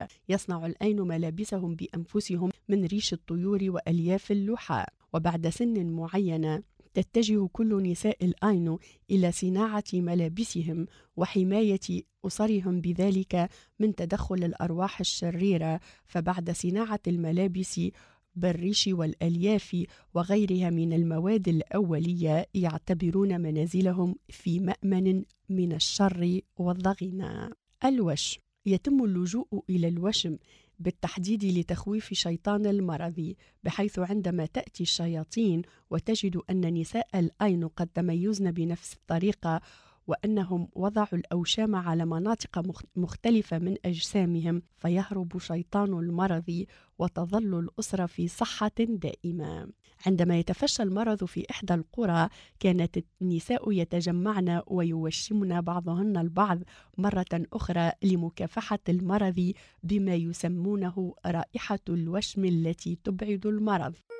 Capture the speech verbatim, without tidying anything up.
يصنع الأين ملابسهم بأنفسهم من ريش الطيور وألياف اللحاء. وبعد سن معينة تتجه كل نساء الأينو إلى صناعة ملابسهم وحماية أسرهم بذلك من تدخل الأرواح الشريرة. فبعد صناعة الملابس بالريش والألياف وغيرها من المواد الأولية يعتبرون منازلهم في مأمن من الشر والضغينة. الوشم: يتم اللجوء إلى الوشم بالتحديد لتخويف شيطان المرض، بحيث عندما تأتي الشياطين وتجد أن نساء الأين قد تميزن بنفس الطريقة وأنهم وضعوا الأوشام على مناطق مختلفة من أجسامهم، فيهرب شيطان المرض وتظل الأسرة في صحة دائمة. عندما يتفشى المرض في إحدى القرى كانت النساء يتجمعن ويوشمن بعضهن البعض مرة أخرى لمكافحة المرض بما يسمونه رائحة الوشم التي تبعد المرض.